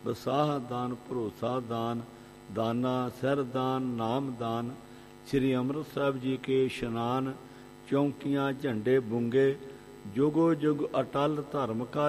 ਵਸਾਹ ਦਾਨ, ਭਰੋਸਾ ਦਾਨ, ਦਾਨਾ ਸਿਰ ਦਾਨ, ਨਾਮ ਦਾਨ, ਸ੍ਰੀ ਅੰਮ੍ਰਿਤ ਸਾਹਿਬ ਜੀ ਕੇ ਇਸ਼ਨਾਨ, ਚੌਂਕੀਆਂ ਝੰਡੇ ਬੁੰਗੇ, ਜੁਗੋ ਜੁਗ ਅਟਲ ਧਰਮ ਕਾ